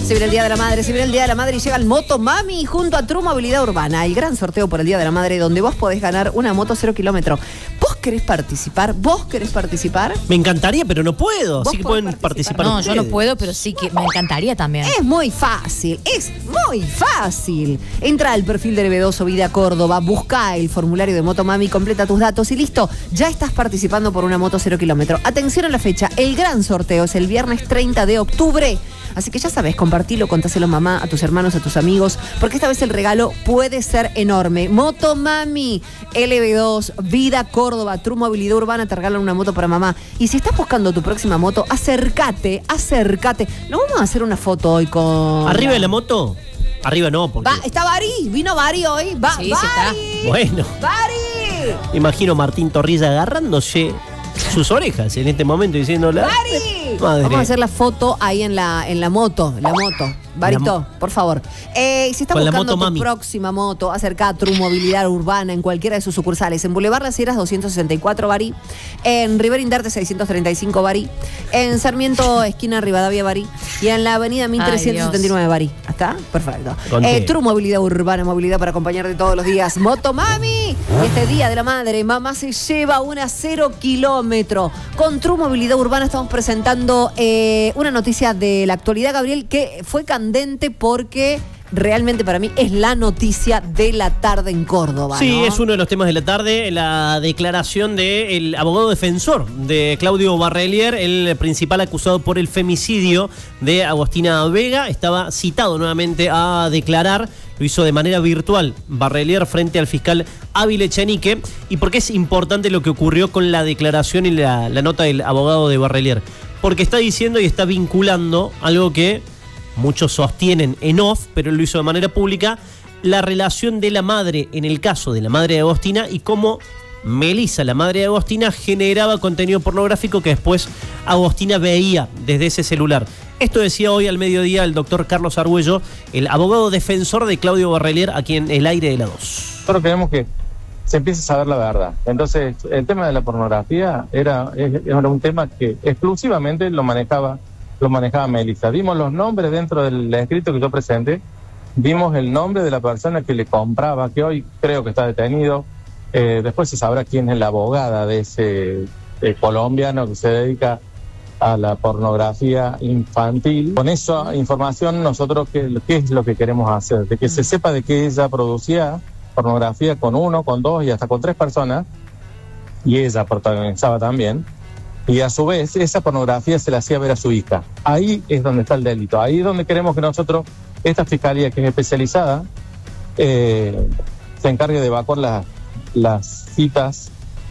Se viene el Día de la Madre, se viene el Día de la Madre y llega el Moto Mami junto a True Movilidad Urbana. El gran sorteo por el Día de la Madre donde vos podés ganar una moto 0 kilómetros. ¿Vos querés participar? ¿Vos querés participar? Me encantaría, pero no puedo. Sí que pueden participar. No, ustedes. yo no puedo, pero sí que me encantaría también. Es muy fácil, es muy fácil. Entra al perfil de Levedoso Vida Córdoba, busca el formulario de Motomami, completa tus datos y listo, ya estás participando por una moto 0 kilómetros. Atención a la fecha, el gran sorteo es el viernes 30 de octubre. Así que ya sabes, compartilo, contáselo a mamá, a tus hermanos, a tus amigos, porque esta vez el regalo puede ser enorme. Motomami, LB2, Vida Córdoba, True Movilidad Urbana, te regalan una moto para mamá. Y si estás buscando tu próxima moto, acércate. Nos vamos a hacer una foto hoy con... ¿Arriba de la moto? Arriba no, porque... Está Bari, vino Bari hoy. Sí, Bari. sí está. Bueno. Bari. Imagino a Martín Torrilla agarrándose sus orejas en este momento diciéndole... ¡Bari! Madre. Vamos a hacer la foto ahí en la moto. Barito, por favor. Si estás Con la buscando moto tu Mami. próxima moto, acerca a True Movilidad Urbana en cualquiera de sus sucursales. En Boulevard Las Heras 264 Bari, en Rivera Indarte 635 Bari, en Sarmiento esquina Rivadavia Bari y en la avenida 1379 Bari. ¿Está? Perfecto. True Movilidad Urbana, movilidad para acompañarte todos los días. Moto Mami. Y este Día de la Madre, mamá se lleva una 0 kilómetros. Con True Movilidad Urbana estamos presentando una noticia de la actualidad, Gabriel, que fue candente porque realmente para mí es la noticia de la tarde en Córdoba. Sí, ¿no? es uno de los temas de la tarde, la declaración del abogado defensor de Claudio Barrelier, el principal acusado por el femicidio de Agostina Vega. Estaba citado nuevamente a declarar, lo hizo de manera virtual Barrelier frente al fiscal Ávila Echenique. ¿Y por qué es importante lo que ocurrió con la declaración y la nota del abogado de Barrelier? Porque está diciendo y está vinculando algo que muchos sostienen en off, pero lo hizo de manera pública, la relación de la madre, en el caso de la madre de Agostina, y cómo Melissa, la madre de Agostina, generaba contenido pornográfico que después Agostina veía desde ese celular. Esto decía hoy al mediodía el doctor Carlos Argüello, el abogado defensor de Claudio Barrelier, aquí en El Aire de la 2. Nosotros queremos que se empiece a saber la verdad. Entonces, el tema de la pornografía era un tema que exclusivamente lo manejaba Melissa. Dimos los nombres dentro del escrito que yo presenté, dimos el nombre de la persona que le compraba, que hoy creo que está detenido. Después se sabrá quién es la abogada de ese colombiano que se dedica a la pornografía infantil. Con esa información nosotros, ¿qué es lo que queremos hacer? De que se sepa de que ella producía pornografía con 1, con 2 y hasta con 3 personas, y ella protagonizaba también. Y a su vez, esa pornografía se la hacía ver a su hija. Ahí es donde está el delito. Ahí es donde queremos que nosotros, esta fiscalía que es especializada, se encargue de evacuar las citas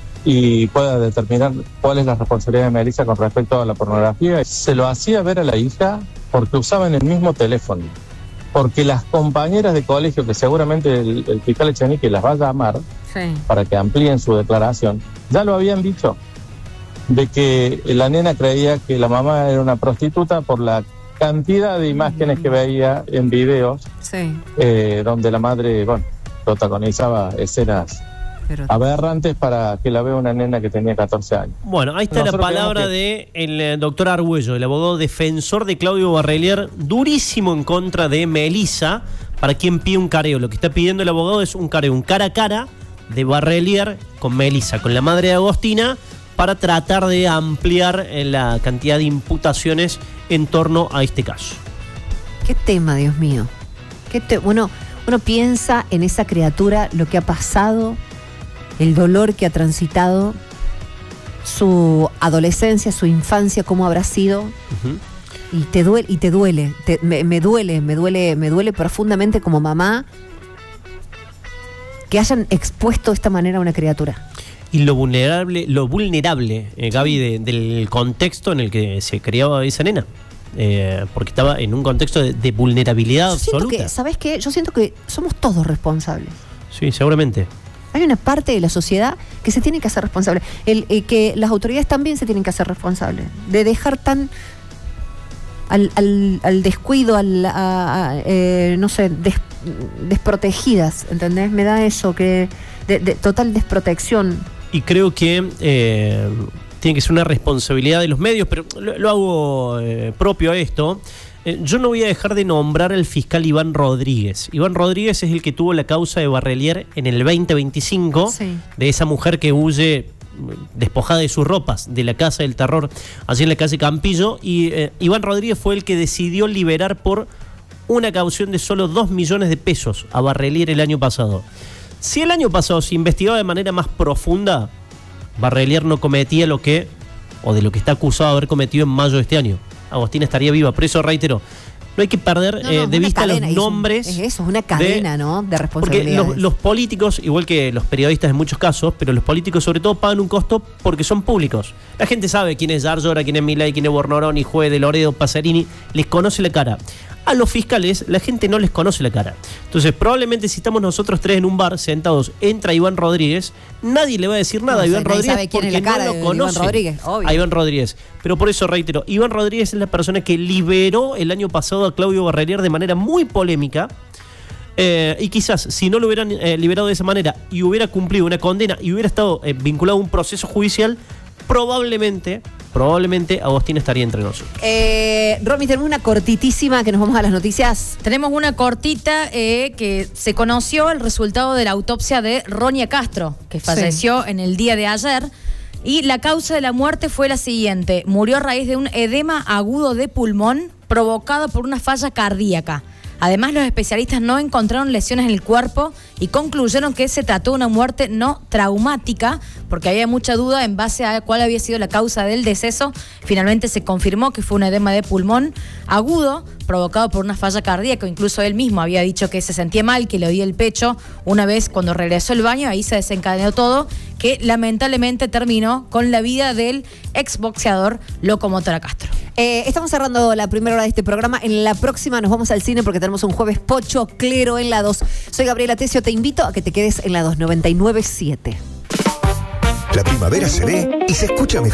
y pueda determinar cuál es la responsabilidad de Melissa con respecto a la pornografía. Se lo hacía ver a la hija porque usaban el mismo teléfono. Porque las compañeras de colegio, que seguramente el fiscal Echenique las va a llamar para que amplíen su declaración, ya lo habían dicho, de que la nena creía que la mamá era una prostituta por la cantidad de imágenes que veía en videos, donde la madre, protagonizaba escenas aberrantes para que la vea una nena que tenía 14 años. Bueno, ahí está Nosotros la palabra del doctor Argüello, el abogado defensor de Claudio Barrelier, durísimo en contra de Melissa, para quien pide un careo. Lo que está pidiendo el abogado es un careo, un cara a cara de Barrelier con Melissa, con la madre de Agostina, para tratar de ampliar la cantidad de imputaciones en torno a este caso. ¿Qué tema, Dios mío? Uno piensa en esa criatura, lo que ha pasado, el dolor que ha transitado, su adolescencia, su infancia, cómo habrá sido. Y te duele. Me duele profundamente como mamá que hayan expuesto de esta manera a una criatura. Y lo vulnerable, Gaby, del contexto en el que se criaba esa nena. Porque estaba en un contexto de vulnerabilidad absoluta. ¿Sabes qué? Yo siento que somos todos responsables. Sí, seguramente. Hay una parte de la sociedad que se tiene que hacer responsable. Que las autoridades también se tienen que hacer responsables. De dejar tan al descuido, no sé, desprotegidas, ¿entendés? Me da eso, que de total desprotección. Y creo que tiene que ser una responsabilidad de los medios, pero lo hago propio a esto, Yo no voy a dejar de nombrar al fiscal Iván Rodríguez. Iván Rodríguez es el que tuvo la causa de Barrelier en el 2025, Sí. de esa mujer que huye despojada de sus ropas de la Casa del Terror, allí en la calle Campillo, y Iván Rodríguez fue el que decidió liberar por una caución de solo 2 millones de pesos a Barrelier el año pasado. Si el año pasado se investigaba de manera más profunda, Barrelier no cometía de lo que está acusado de haber cometido en mayo de este año. Agostina estaría viva. Por eso, reitero, no hay que perder de vista los nombres. Es eso, es una cadena, ¿no? De Porque responsabilidades. los políticos, igual que los periodistas en muchos casos, pero los políticos sobre todo pagan un costo porque son públicos. La gente sabe quién es Yarlora, quién es Milei, quién es Bornoroni, Juez de Loredo, Pasarini, les conoce la cara. A los fiscales la gente no les conoce la cara. Entonces probablemente si estamos nosotros tres en un bar sentados, entra Iván Rodríguez, nadie le va a decir nada a Iván Nadie Rodríguez sabe quién es porque la cara no de lo conoce. Iván Rodríguez, obvio. A Iván Rodríguez. Pero por eso reitero, Iván Rodríguez es la persona que liberó el año pasado a Claudio Barrelier de manera muy polémica. Y quizás si no lo hubieran liberado de esa manera y hubiera cumplido una condena y hubiera estado vinculado a un proceso judicial, probablemente Agostina estaría entre nosotros. Romy, tenemos una cortitísima que nos vamos a las noticias. Tenemos una cortita que se conoció el resultado de la autopsia de Ronia Castro, que falleció en el día de ayer. Y la causa de la muerte fue la siguiente: murió a raíz de un edema agudo de pulmón provocado por una falla cardíaca. Además, los especialistas no encontraron lesiones en el cuerpo y concluyeron que se trató de una muerte no traumática, porque había mucha duda en base a cuál había sido la causa del deceso. Finalmente se confirmó que fue un edema de pulmón agudo provocado por una falla cardíaca. Incluso él mismo había dicho que se sentía mal, que le dolía el pecho una vez cuando regresó al baño. Ahí se desencadenó todo, que lamentablemente terminó con la vida del exboxeador Locomotora Castro. Estamos cerrando la primera hora de este programa. En la próxima nos vamos al cine porque tenemos un jueves pocho clero en la 2. Soy Gabriela Tesio, te invito a que te quedes en la 299.7. La primavera se ve y se escucha mejor.